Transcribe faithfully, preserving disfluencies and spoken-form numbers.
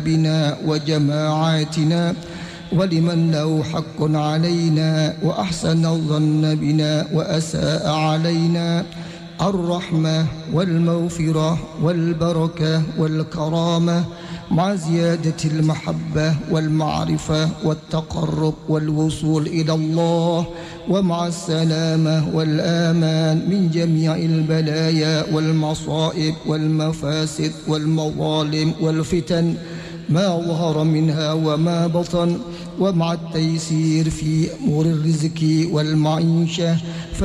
بنا وجماعاتنا، ولمن له حق علينا وأحسن الظن بنا وأساء علينا، الرحمة والمغفرة والبركة والكرامة مع زيادة المحبة والمعرفة والتقرب والوصول إلى الله، ومع السلامة والآمان من جميع البلايا والمصائب والمفاسد والمظالم والفتن ما ظهر منها وما بطن، ومع التيسير في أمور الرزق والمعيشة.